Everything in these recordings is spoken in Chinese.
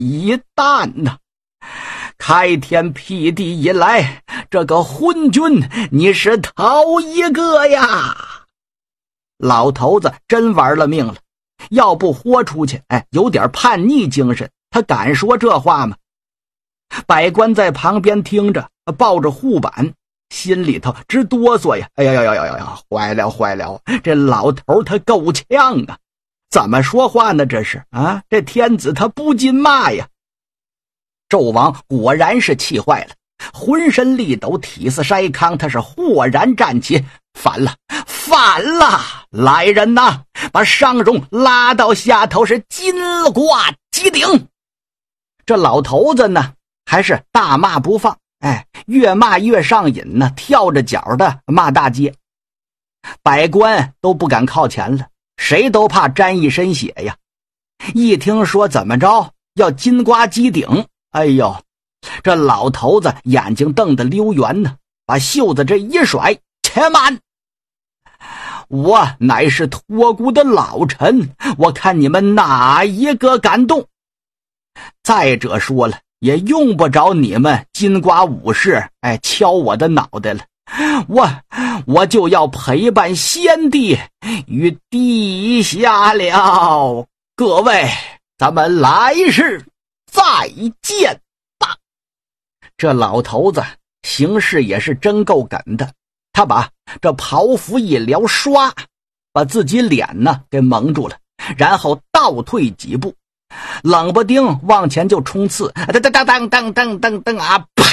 一旦呐，开天辟地以来，这个昏君你是头一个呀！老头子真玩了命了，要不豁出去，有点叛逆精神，他敢说这话吗？百官在旁边听着，抱着护板，心里头直哆嗦呀！哎呀，坏了，这老头他够呛啊！怎么说话呢？这是啊，这天子他不禁骂呀！纣王果然是气坏了，浑身力抖，体似筛糠，他是豁然站起，反了！来人呐，把商容拉到下头，是金挂鸡顶！这老头子呢，还是大骂不放，越骂越上瘾呢，跳着脚的骂大街。百官都不敢靠前了，谁都怕沾一身血呀。一听说怎么着要金瓜鸡顶，哎呦，这老头子眼睛瞪得溜圆呢，把袖子这一甩，且慢！我乃是托孤的老臣，我看你们哪一个敢动？再者说了，也用不着你们金瓜武士敲我的脑袋了，我就要陪伴先帝于地下了。各位，咱们来世再见吧。这老头子行事也是真够梗的，他把这袍服一撩，唰，把自己脸呢给蒙住了，然后倒退几步，冷不丁往前就冲刺，噔啊，啪！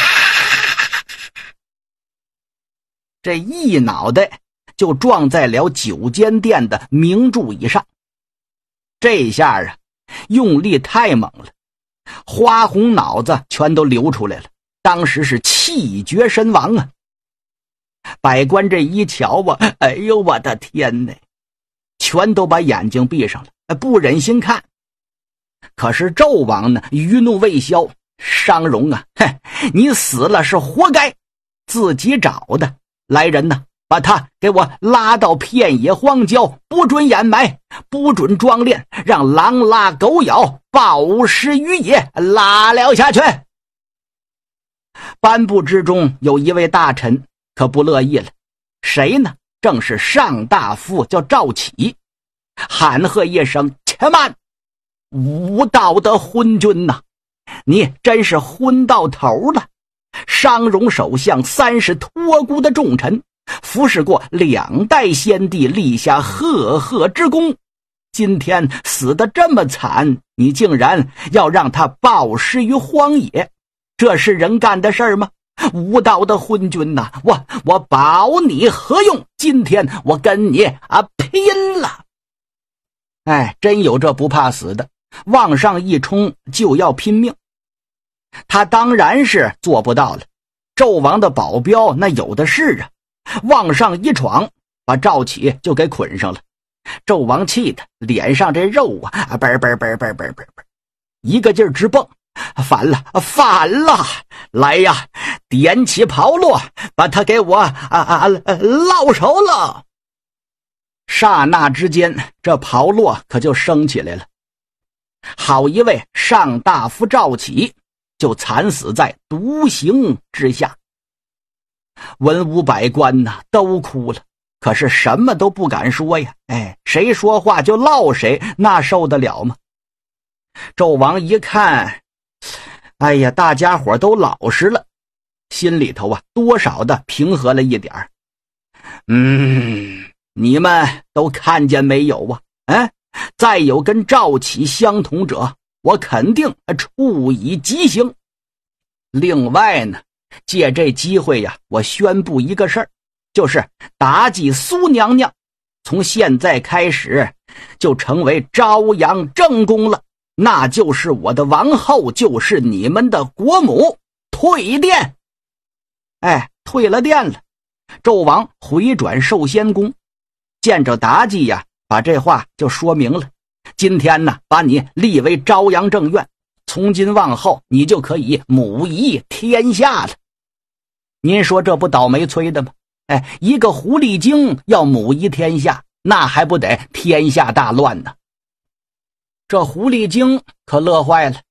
这一脑袋就撞在了九间殿的明柱以上。这下啊，用力太猛了，花红脑子全都流出来了，当时是气绝身亡啊！百官这一瞧啊，哎呦我的天哪，全都把眼睛闭上了，不忍心看。可是纣王呢，余怒未消，商容啊，你死了是活该，自己找的。来人呐，把他给我拉到片野荒郊，不准掩埋，不准装殓，让狼拉狗咬，暴尸于野，拉了下去。颁布之中有一位大臣可不乐意了，谁呢？正是上大夫，叫赵启，喊喝一声：且慢！无道的昏君呐，你真是昏到头了！商容首相30托孤的重臣，服侍过2代先帝，立下赫赫之功，今天死得这么惨，你竟然要让他暴尸于荒野，这是人干的事儿吗？无道的昏君呐，我保你何用？今天我跟你拼了！真有这不怕死的，往上一冲就要拼命。他当然是做不到了，纣王的保镖那有的是啊，往上一闯，把赵启就给捆上了。纣王气的脸上这肉啊，一个劲儿直蹦，反了，来呀，点起炮烙，把他给我烙熟了。刹那之间，这炮烙可就升起来了，好一位上大夫赵启就惨死在独行之下。文武百官呐都哭了，可是什么都不敢说呀，谁说话就烙谁，那受得了吗？纣王一看，哎呀，大家伙都老实了，心里头多少的平和了一点儿。你们都看见没有啊？再有跟赵启相同者，我肯定处以极刑。另外呢，借这机会呀，我宣布一个事儿，就是妲己苏娘娘从现在开始就成为朝阳正宫了，那就是我的王后，就是你们的国母。退殿！退了殿了。纣王回转寿仙宫，见着妲己呀，把这话就说明了。今天呢，把你立为朝阳正院，从今往后你就可以母仪天下了。您说这不倒霉催的吗？一个狐狸精要母仪天下，那还不得天下大乱呢？这狐狸精可乐坏了，